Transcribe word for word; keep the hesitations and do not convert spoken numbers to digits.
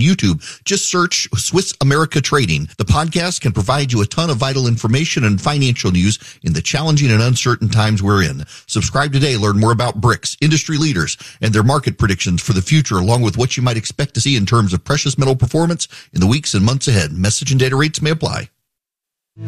YouTube. Just search Swiss America Trading. The podcast can provide you a ton of vital information and financial news in the challenging and uncertain times we're in. Subscribe today. Learn more about bricks, industry leaders, and their market predictions for the future, along with what you might expect to see in terms of precious metal performance in the weeks and months ahead. Message and data rates may apply.